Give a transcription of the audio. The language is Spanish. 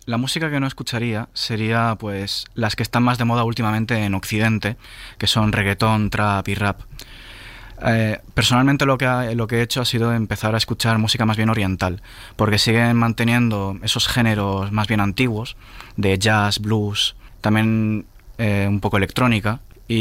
La música que no escucharía sería pues las que están más de moda últimamente en Occidente, que son reggaetón, trap y rap. Personalmente lo que he hecho ha sido empezar a escuchar música más bien oriental, porque siguen manteniendo esos géneros más bien antiguos, de jazz, blues, también un poco electrónica,